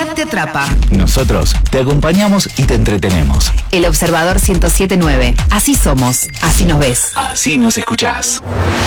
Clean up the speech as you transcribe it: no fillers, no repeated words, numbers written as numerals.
realidad te atrapa. Nosotros te acompañamos y te entretenemos. El Observador 107.9. Así somos, así nos ves. Así nos escuchás.